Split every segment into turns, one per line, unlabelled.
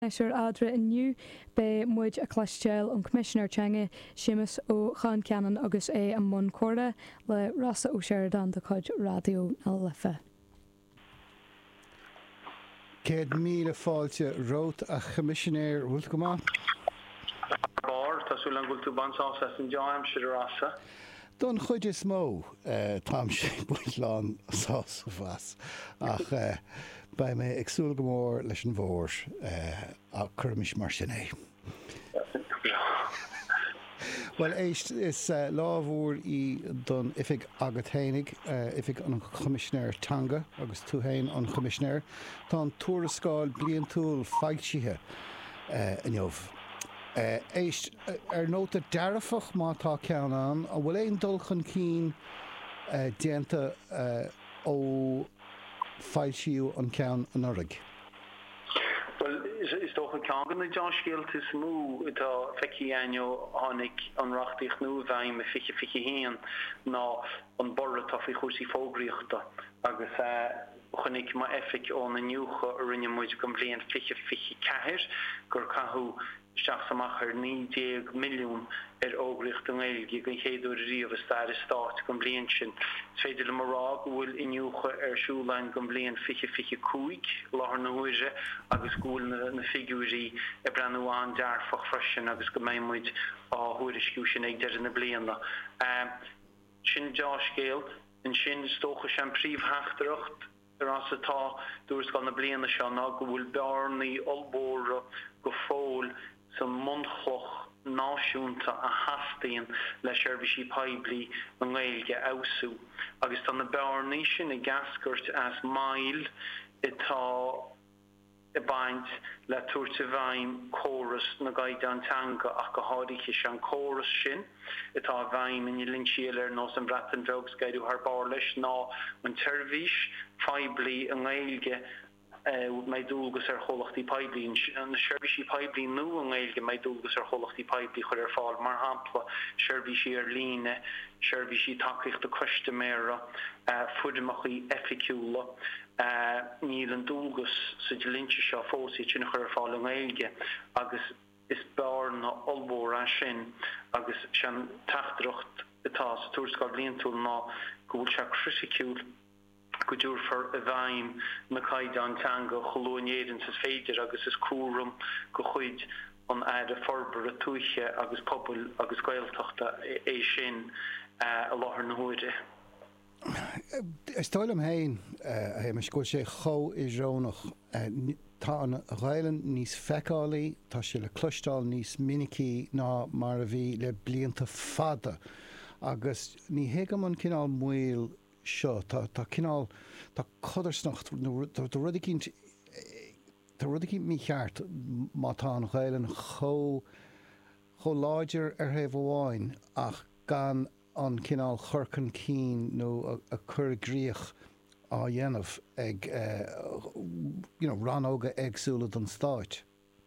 Sure adra inniu be muid a clastéil an Commissioner Chenge Seamus ó Chan Ceannan agus é an Mun Corda le Rosa ó Sheridan de Cod Radio LFA.
Céad míle fáilte rót a Commissioner bhfuil go maith?
Bar tásúil an bhfuil tú bansás as an Jaim si Rosa.
Don chuid is mó tám sé buint lán sás bhas ach ba mé agsúil go mór leis an bhór a chuirmis mar sin é. Well, éist is lámhór í don ifig agaténig ifig an Commissioner Tanga agus túhéin an Commissioner tá an túrascáil bliain túil feiltithe in jobh. Éist nóta dearafach má tá ceann a bhfuil éon dulchan cín déanta ó feilsiú an ceann an orig.
Well, is toch een kangen de jaarskilt is moe het fekkie anjo hanik an rachtig nu zijn me fikje heen na een borre toffie goesie volgerichte agus chonig ma effik on een nieuwe rinje moet compleet fikje kahir gur kahu Schachsamacher 90 miljoen oogrichting eigenlijk een door de rive staat completion tweede Marok wil in nieuwe schoolijn compleet fikje koeik lager noise agus school na figurie brand aan daar voor freshen agus gemeen moet hoe discussion ik daar in de bleende Shin Josh Gale en Shin stoche zijn prief hachtercht as tá dús gan na bliana se ná go bhfuil bearnaí olbóra go fóil sa mundchloch náisiúnta a hastíon le seirbhísí poiblí an Gaeilge ausú. Agus tá na bearnaí sin i gascairt as mail itá i baint le tuairte bhaim chóras na Gaidantanga ach go hádaigh an chóras sin itá bhaim in linsíal nó an bratan bheogs gaiidú ar bar leis ná an tervís poiblí an Gaeilge mei dúgus cholachtaí poiblí an seirbhísí poiblí nó an Gaeilge mei dúgus cholachtaí poiblí chuir fáil mar hampla seirbhísí líne seirbhísí takeíocht de cuiste méra fudamachí efficiúla níl an dúgus sa linse seo fósaí sin chuir fáil an Gaeilge agus is bear na olbór an sin agus sean tachtrocht atá sa túrscáil bliantúil ná go bhfuil se cruisiciúil go dúr for a bhaim na Gaidantanga cholóinéidir sa féidir agus is cuarum go chuid an air a forbar a túiche agus pobl agus gailteachta é sin a láthair na huaide.
Stáilm hain a me scoil sé cho is rónach tá an ghailen níos feicálaí tá sé le clustáil níos minicí ná mar a bhí le blianta fada agus ní héagam an cinál muil seo tá cinál tá codarsnacht tá rud mí cheart má tá an ghailen cho láidir ar thaobh amháin ach gan an cinál churcan cín nó a chur gríoch á dhéanamh ag ranóga agsúla don stáit.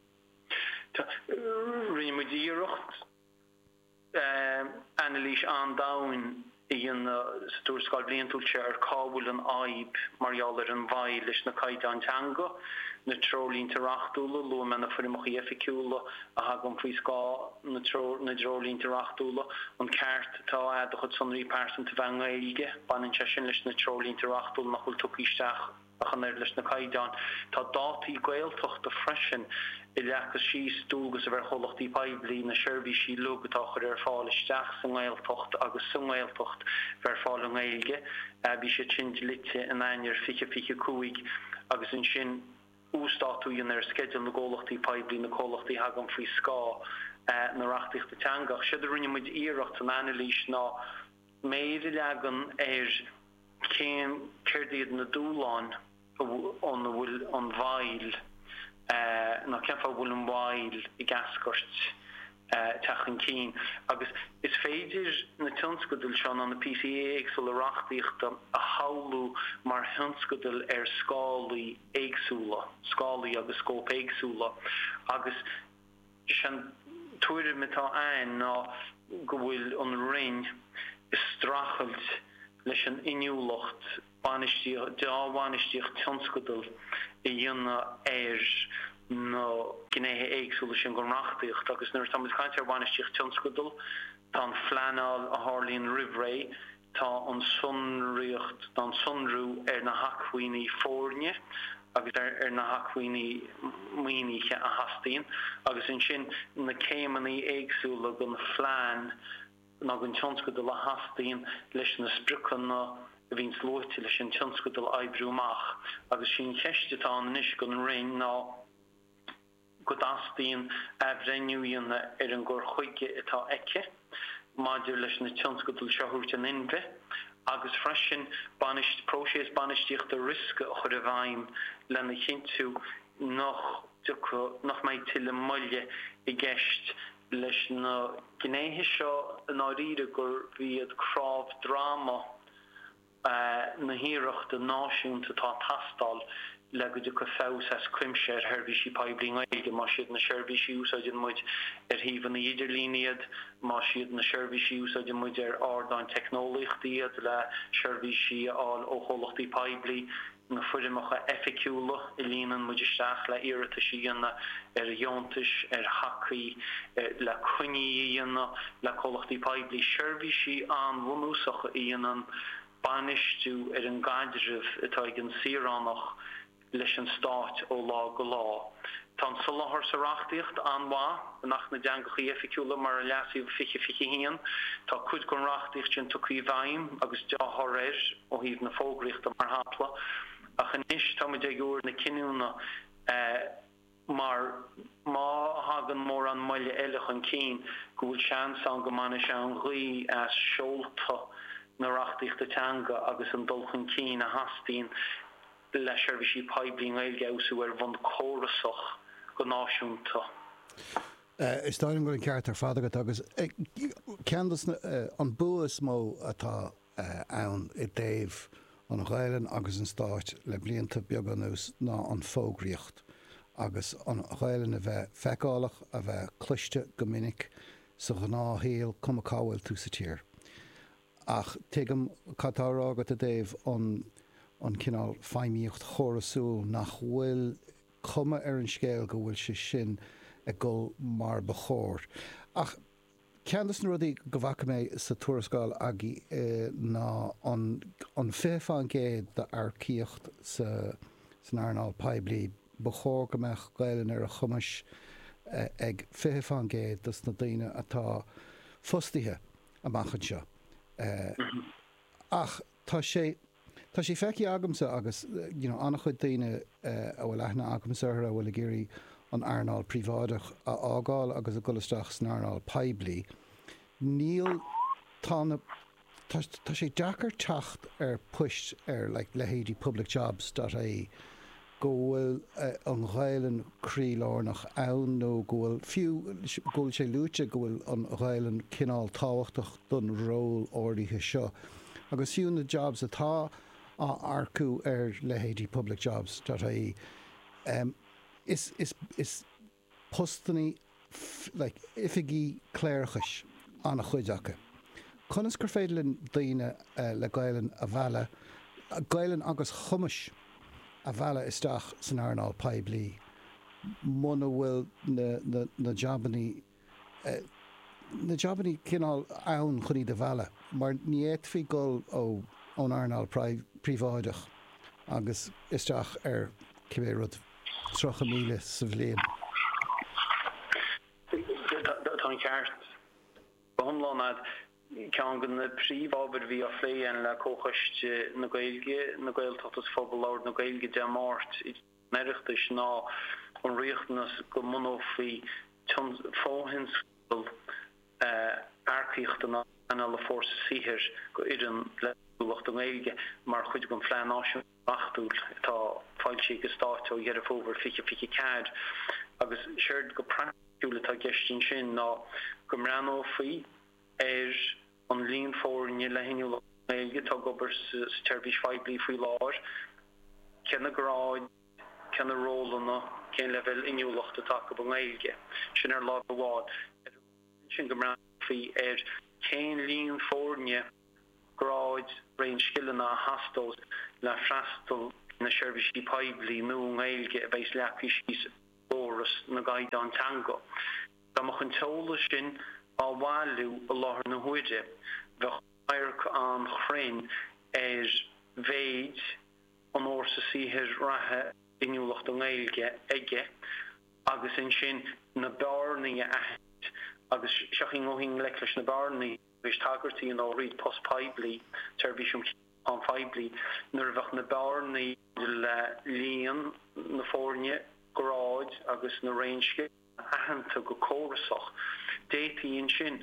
Rimudíireacht Annalise an dain in stúrscáil bliantúil sé ar cábhfuil an aib marall ar an bhaid leis na Gaidantanga na trolínta rachtúla lu me na fuimeachí efficiúla a hagam faoi scá na drolínta rachtúla an ceart tá a chud sonraí persan a bheith Gaeilge banan se sin leis na trolínta rachtúla nach chuil tucíisteach a chanéir leis na Gaidan tá dátaí gaeltocht a freisin I leachas síos dúgus a bheith cholachtaí poiblí na seirbhísí lugatá chuir ar fáil isteach san Gaeltocht agus san Gaeltocht bheith fáil an Gaeilge bhí sé sin lite an ainiir fiche cuaig agus an sin ústáúíon ar schedule na ggólachtaí poiblí na cholachtaí hagam faoi scá na rachtaíochta teangach siad rinne muid iirecht an Annalise ná méidir legan ar céim céirdíad na dúláin an bhfuil an bhail na cefa bhfuil an bhail I gascairt techan cín agus is féidir na tionscadal seán an na PCA éagsúil a rachtaíochta a haulú mar tionscadal ar scálaí éagsúla scálaí agus scóp éagsúla agus sean tuairir mitá ein ná go bhfuil an ring is strachelt leis an inniúlacht bhainisteocht tionscadal I dhéanana air no gnéthe éagsúla sin go rachtaíocht agus nuair tá caiintear bhainisteach tionscudal tá an fleanál a Harlín Rivré tá an sunriocht tá an sunrú na hacmhaoiní fórne agus na hacmhaoiní muoiníthe a hastíon agus in sin na céimeaní éagsúla go na phlean ná gon tionscudal a hastíon leis na sprichanna a bhín slóite leis an tionscudal aibrúach agus sin ceistetá an isis gon réin ná go dastíon abhreiniúíonna an gur chuige atá eice maidir leis na tionscudal seoúirt an inve agus freisin próséis banistíocht a risca a chur a bhaim lena chinú nach méid tiile moille i gceist leis na gnéthe seo an áíre gur bhíad crábh drama na híireachta náisiúnta tá tastal le go go fás as cuimse herbhí peblií aige má siad na seirbhísí úsáidin muid híomh na idirlíniad má siad na seirbhísí úsáidin muid ardáin technolíochtaíad le seirbhísí áil ó cholachtaí peblií na fuidimecha efficiúla i líanaan muidir isteach le iirita síanna a dheontais hacaí le chuinííanna le cholachtaí peblií seirbhísí an bhunúsacha íanaan banistú an gaidirh atá an síránach leis an stáit ó lá go lá. Tá sulachar sa rachtaíocht anhá nach na deangachaí efficiúla mar a leasíh fiche hían, tá cud gon rachtaíocht sin tuí bhaim agus deáthir ó híomh na fógraíochta mar hapla a chanis tá mu déúir na cinúna mar má hagan mór an moille eileach an cín go bhfuil sean an go mana se an ghuí as seolta na rachtaíochta teanga agus an dulchan cín a hastín le seirbhísí peblií aige úsú bhain córasach go náisiúnta.
Is dáin go an ceart ar fádagat agus ceandas an buas mó atá ann i déobh an Ghaeilinn agus an Stáit le blianta beag anús ná an fógraíocht agus an Ghaeilinn a bheith feicálaach a bheith cluiste go minic sa gnáthíal cum cáhfuil tú sa tír. Ach tuigim catárágat a déobh an cinál feimíocht chórasúil nach bhfuil cuma ar an scéal go bhfuil sé sin a go mar bechóir. Ach ceannas na rudaí go bhacha mé sa tuarascáil agé ná an féfán géad de arcíocht san airnáil peblií bechóir go meach Ghaeilinn ar a chumas ag féfán géad dus na daoine atá fustaithe amachchan seo. Ach tá sé feici agamsa agus annach chud daoine a bhfuil aithna agamsa a bhfuil a géirí an airnáil príomhádach a ágáil agus a golasteach san airnáil peblií. Níl tá sé deacair teacht ar puist ar lehéadí public jobs.ie go bhfuil an Ghaeilinn crílárnach ann nó go bhfuil sé lúte go bhfuil an Ghaeilinn cinál táhachtach don ról ordaithe seo. Agus fiú na jobs atá á arcú ar lehéadí public jobs.ie is postanní ifigí cléirchas anna chuideacha. Conas gur féidirlinn daoine le Ghaeilinn a bhealach, Ghaeilinn agus chumas a bhealach isteach san airnáil peblií muna bhfuil na jobaní cinál ann chuní de bhealach, mar ní éadfaí gol ón airnáil príomhádach agus isteach ar cibé rud 3,000 sa bhliain.
Tá ceart Bhumláad cean go na príomhábir bhí a phléan le cóchaiste na Gaeltachtas phobal áir na Gaeilge de máirt meireachtas ná an riachtanas go monófaí fóhinscoil arcaíochta na le fórsa síthir go idirn leúlacht an Gaeilge mar chuid go phlean náisiún achúil tá fáiltí go stáit ó dhearh over fiche cad agus seird go praúla tá geistín sin ná go mreanó faoi ar an líon fórne le hinúla Gaeilge tá gobar terbhís feblií faoi láir cena gráid cena rólanna cén level inúlacht atá go Gaeilge sin ar lá bhád sin go mreanó faoi ar cén líon fórne gráid réon skillanna a hastóid le freastal na seirbhísí peblií nó Gaeilge a bheith leachtaí Boris na gaid an tango. Da mach an tola sin a walu a lahar na huide. Ve chairc an chrein veid an orsa sihir rahe inúlacht an eige agus in sin na barni ahet agus shaching ohing leklish na barni vish tagarty an already post pibli tervishum an fibli nervach na barni lean na fornia garage agus na range ahanta go chorusach déti in sin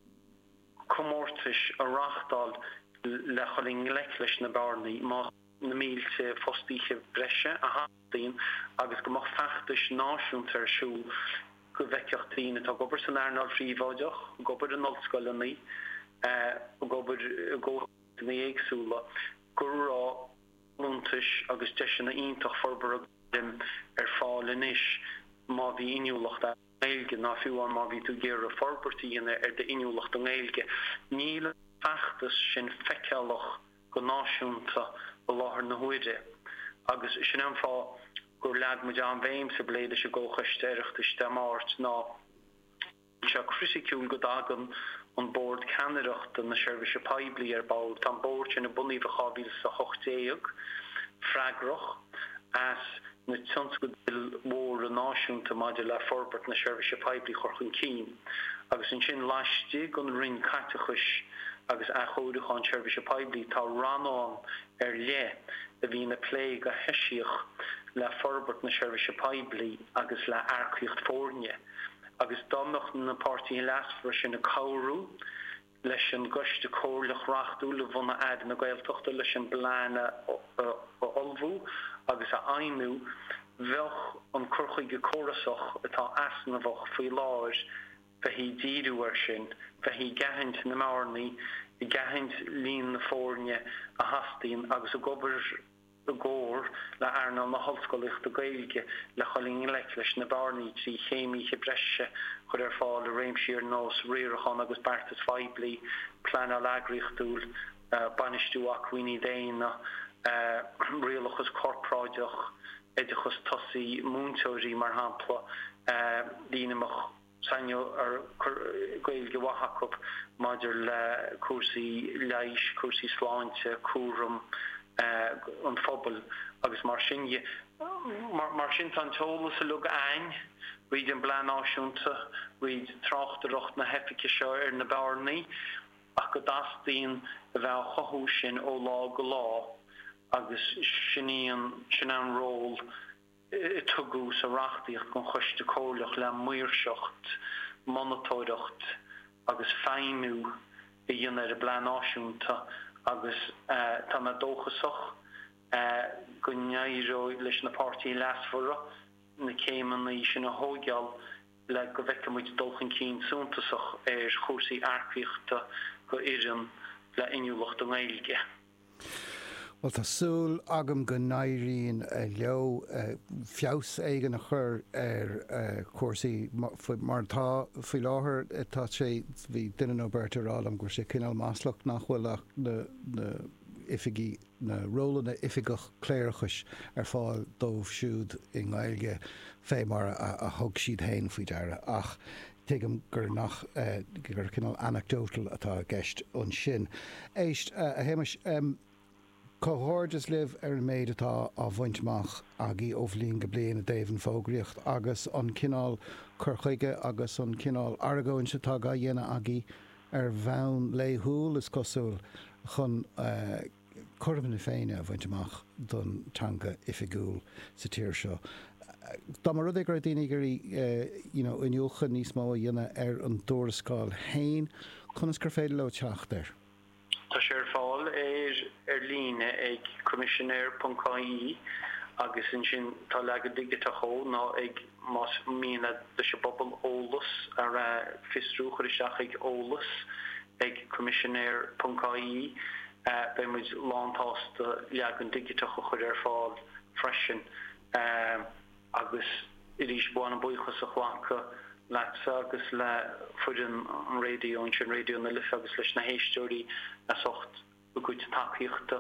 komortish a rachdal le choling leklish na barni ma na mílte fostiche bresche a hatín agus go mag fachtis náisiúntar siú go bheiceachtíine tá gobar san airnal fríomháideach gobar an olscoilení gobar go na éagsúla gurrá luntais agus deisina ionintach forbar fálinis má bhí inúlacht a éilge ná fiúan má bhí tú géir a forbartíine de inúlacht an éilge níle fachtas sin feicealach go náisiúnta a láthar na huide agus sin an fá gur lead mu an bhéim sa bléide se ggóchaisteiricht is máirt ná se cruisiciúil go dagan an bord Canadacht an na Seirbhíse Poibli báil tá bord sin na bunaí a chavíil sa chochtéag freigrach as na tionsco mór a náisiúnta maidir le forbert na Seirbhíse Poibli chorchun cín agus in sin laiste gon rin catachis agus a chodach an Seirbhíse Poibli tá ranán le a bhí na pléig a heisiach le forbert na Seirbhíse Poibli agus le aircíocht fórne agus domnach na pártaí lasfar sin na cabhrú leis an goiste cóirlach rachtú le bhna ad na gailtochta leis an blána olbhú agus a aimú bheoch an curchaige chorasach atá asnamhach faoi láir bheithí díúar sin bheithí gahaint na márnaí I gahaint lín na fórne a hastín agus a gobar a gór le airnal na hallscoileach do gailge le choling leis na barnaí trí chéimiche breise chud fáil a réimsír nós riarachan agus bartas feibli plan a lagrichtúil banistú achhuiní déine rialachas corpráideach éidechas tosaí múntóirí mar hampla díanamach Sanyo gailge wahakup maidir le cuasaí leiis, cuasaí sláinte, cuaram an phobal agus mar sin tan tóla sa lug ein, reid an blan áisiúnta, reid trachtarocht na hefice seo na barnaí, ach go dastíon a bheith chothú sin ó lá go lá agus sin an ról tugu sa rachtíoch gon chuiste cóirlach le muirseocht, monotóireacht agus féimú I dhéanamh a blan áisiúnta agus tá na dóchasach go ngearó leis na pártaí lasfara na céimeanna sin na hógeal le go bheice muid dulchan cín súntasach chósaí aircíochta go idirn le inniúlacht an éilge.
Well tásúl agam go nairíonn leo fios éigen a chur cuasaí mar tá faoi láthair tá sé bhí duine Alberta rálam gur sé cinál máslach nachhfuil na ifigí na rólanna ifigach cléirechas fáil dómh siúd I ngáilge fé mar a thug siad hain faoi deara ach tuigim gur nach gur cinál anecdotal atá gceist an sin. Éist a héimeis Cohordas liv méid atá a bhaintach agé óhlín go bliana a David fógraíocht agus an cinál curchaige agus an cinál aragóin se tá ga dhéine agé bheann léthúil is cosúil chun curban féine a bhaintach don tanga ifigúil sa tíir seo. Dá mar rud gur daine gurí inúchan níos mó a dhéine an dúrascáil hain chunas gur féidir le teach ir.
Tá sé fáil líne ag commissioner.caí agus in sin tá legad digite cho ná ag más mína de se bobbal ólas ar fistrú chuiristeach ag ólas ag commissioner.caí be muid látásta legan digite cho chuir fáil freisin agus irís buan buchas a chhlacha Latsa agus le fudin an radio an sin radio na lif agus leis na héisteoirí na socht go goit takeíochta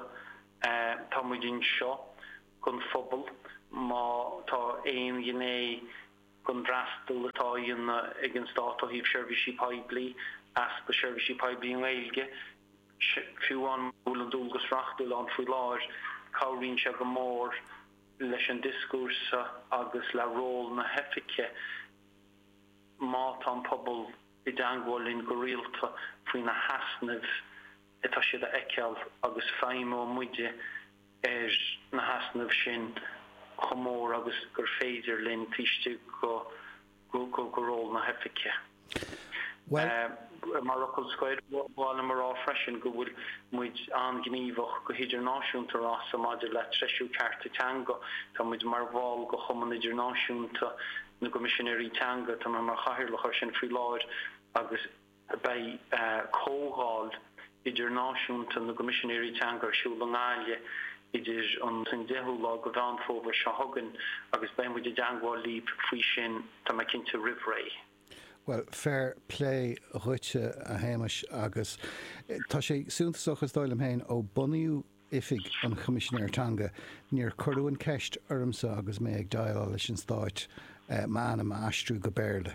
tá muidín seo gon phobal má tá éon gné gon drastal atá ag an státa híh seirbhísí poiblí aspa seirbhísí poiblí an Gaeilge fiúan bhúil an dúlgus rachtal an faoi láir cabhríonn se go mór leis an discúrsa agus le ról na hefice má an pobl I dangwálinn go rialta faoi na hasnamh atá siad a eiceal agus feimó muide na hasnamh sin chomór agus gur féidir linn tuiste go ról na hefice. Mar rockil scoid bháil mar á freisin go bhfuil muid an gníomhach go idirnáisiúnta rás a maidir le treisiú cearta teanga tá muid mar bháil go chuman idirnáisiúnta na Commissionéirí teanga tá mar chathirlach sin faoi láir agus bei cóháil idirnáisiúnta na Commissionéirí teanga siúla ngáile idir an san deúlá go bheanfóbhar se hagan agus ben muid deangáil líb faoi sin tá mai cinnte rihré.
Well, fair play ruite a héimeis agus tá sé súntaachchas dóilm héin ó buniú ifig an Commissionéirtanga níor choúin ceist ormsa agus mé ag dail leis an stáit manam astrú go béirle.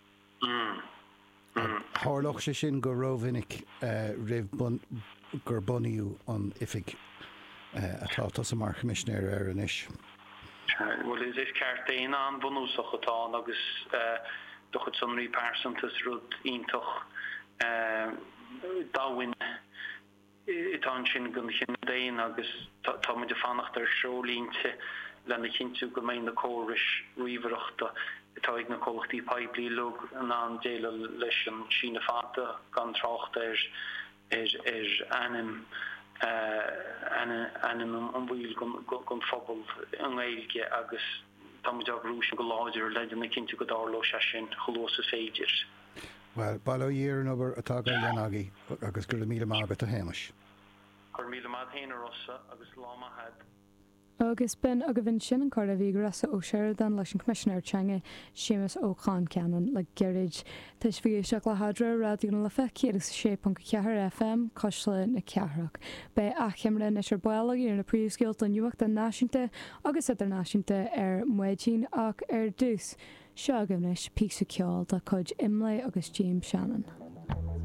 Thárlach sé sin go rómhinnic rih gur buniú an ifig atá sa mar Commissionéir an isis.
Well, is ceartaíon an bunúsach atá agus doch het zo'n repaarsentus rud intoch dawin het aanshin gun chin dein agus tá me de fannacht er sjolínte lenne chintu gemeinde choris riverachta tá ag na colchttí pipelí lug an an déle leis an China fata gan tracht anim an bhil gon fphobal an Gaeilge agus Tá muid agrúsin go láidir leidir na cinnte go dáló se sin cholósa féidir.
Well, bailó dhéar an obair atá go dhéanaí agus gur míle mágat a héimeis.
Gur míle mád héana rosa agus láma head.
Agus ben a go bhín sin an card a bhí rasa ó Sheridan leis an Commissionéirtanga Seamus Ó Concannon le Gerid. Teis bhí seach le hadra radioúna le feici agus 6.4 FM cosla na cearach. Bei achimre is buile ar na príomhscéalt an nuachta náisiúnta agus idirnáisiúnta ar muidín ach ar dús. Seo agamnis písa ceáil de chuid imlé agus James Shannon.